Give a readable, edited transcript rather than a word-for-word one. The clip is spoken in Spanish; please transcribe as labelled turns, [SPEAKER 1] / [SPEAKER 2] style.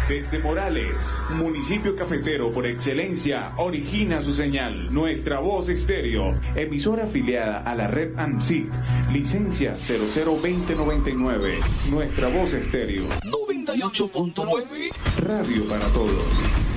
[SPEAKER 1] Desde Morales, municipio cafetero por excelencia, origina su señal. Nuestra Voz Estéreo, emisora afiliada a la red ANSIC, licencia 002099. Nuestra Voz Estéreo 98.9, radio para todos.